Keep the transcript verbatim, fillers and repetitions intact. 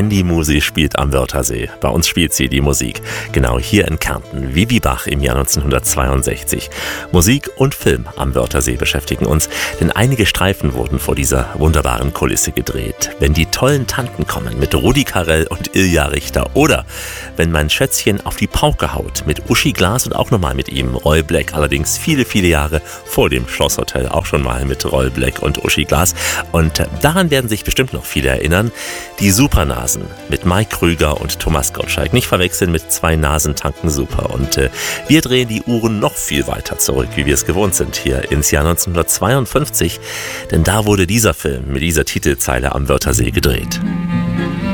Wendy Musi spielt am Wörthersee. Bei uns spielt sie die Musik. Genau hier in Kärnten. Vivi Bach im Jahr neunzehnhundertzweiundsechzig. Musik und Film am Wörthersee beschäftigen uns, denn einige Streifen wurden vor dieser wunderbaren Kulisse gedreht. Wenn die tollen Tanten kommen mit Rudi Carrell und Ilja Richter oder wenn mein Schätzchen auf die Pauke haut mit Uschi Glas und auch nochmal mit ihm Roy Black, allerdings viele, viele Jahre vor dem Schlosshotel auch schon mal mit Roy Black und Uschi Glas. Und daran werden sich bestimmt noch viele erinnern. Die Supernasen mit Mike Krüger und Thomas Gottschalk. Nicht verwechseln mit zwei Nasen tanken super. Und äh, wir drehen die Uhren noch viel weiter zurück, wie wir es gewohnt sind, hier ins Jahr neunzehnhundertzweiundfünfzig. Denn da wurde dieser Film mit dieser Titelzeile am Wörthersee gedreht.